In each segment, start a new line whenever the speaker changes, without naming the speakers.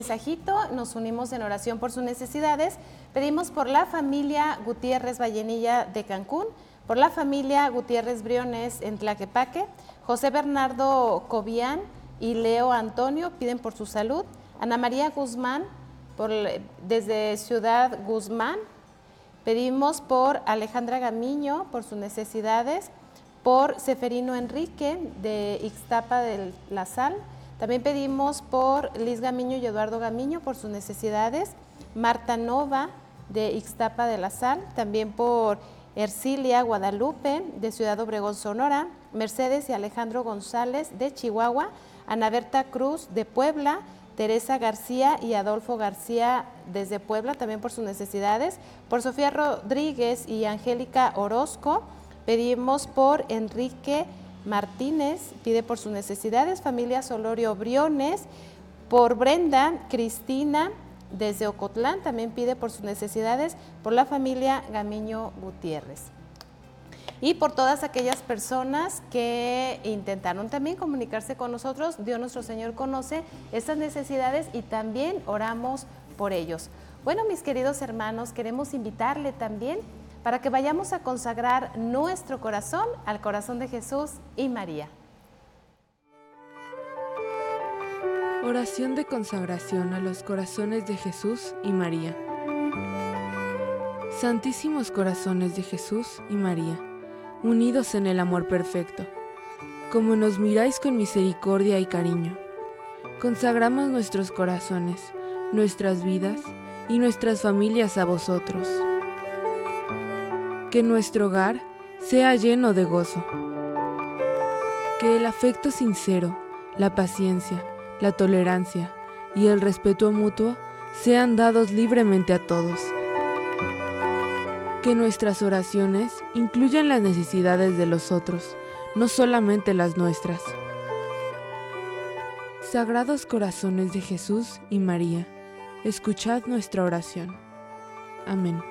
Mensajito, nos unimos en oración por sus necesidades. Pedimos por la familia Gutiérrez Vallenilla de Cancún, por la familia Gutiérrez Briones en Tlaquepaque, José Bernardo Cobian y Leo Antonio piden por su salud. Ana María Guzmán desde Ciudad Guzmán. Pedimos por Alejandra Gamiño por sus necesidades, por Seferino Enrique de Ixtapa de la Sal. También pedimos por Liz Gamiño y Eduardo Gamiño por sus necesidades, Marta Nova de Ixtapa de la Sal, también por Ercilia Guadalupe de Ciudad Obregón, Sonora, Mercedes y Alejandro González de Chihuahua, Ana Berta Cruz de Puebla, Teresa García y Adolfo García desde Puebla, también por sus necesidades, por Sofía Rodríguez y Angélica Orozco. Pedimos por Enrique Martínez, pide por sus necesidades, familia Solorio Briones, por Brenda Cristina desde Ocotlán, también pide por sus necesidades, por la familia Gamiño Gutiérrez. Y por todas aquellas personas que intentaron también comunicarse con nosotros, Dios nuestro Señor conoce estas necesidades y también oramos por ellos. Bueno, mis queridos hermanos, queremos invitarle también para que vayamos a consagrar nuestro corazón al corazón de Jesús y María.
Oración de consagración a los corazones de Jesús y María. Santísimos corazones de Jesús y María, unidos en el amor perfecto, como nos miráis con misericordia y cariño, consagramos nuestros corazones, nuestras vidas y nuestras familias a vosotros. Que nuestro hogar sea lleno de gozo. Que el afecto sincero, la paciencia, la tolerancia y el respeto mutuo sean dados libremente a todos. Que nuestras oraciones incluyan las necesidades de los otros, no solamente las nuestras. Sagrados corazones de Jesús y María, escuchad nuestra oración. Amén.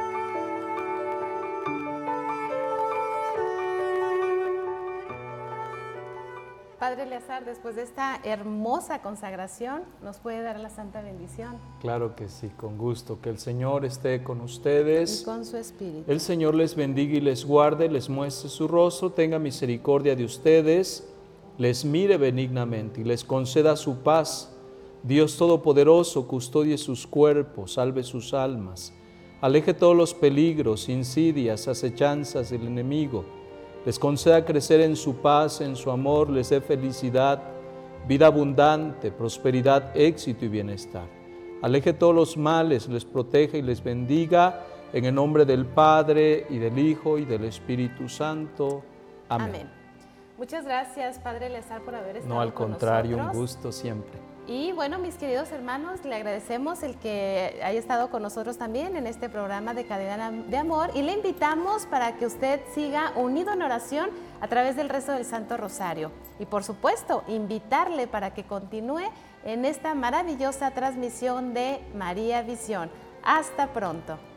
Padre Eleazar, después de esta hermosa consagración, ¿nos puede dar la santa bendición?
Claro que sí, con gusto. Que el Señor esté con ustedes.
Y con su espíritu.
El Señor les bendiga y les guarde, les muestre su rostro, tenga misericordia de ustedes, les mire benignamente y les conceda su paz. Dios Todopoderoso custodie sus cuerpos, salve sus almas, aleje todos los peligros, insidias, acechanzas del enemigo, les conceda crecer en su paz, en su amor, les dé felicidad, vida abundante, prosperidad, éxito y bienestar. Aleje todos los males, les proteja y les bendiga, en el nombre del Padre, y del Hijo, y del Espíritu Santo. Amén.
Amén. Muchas gracias, Padre Eleazar, por haber estado
No, al
con
contrario,
nosotros.
un gusto siempre.
Y bueno, mis queridos hermanos, le agradecemos el que haya estado con nosotros también en este programa de Cadena de Amor y le invitamos para que usted siga unido en oración a través del rezo del Santo Rosario. Y por supuesto, invitarle para que continúe en esta maravillosa transmisión de María Visión. Hasta pronto.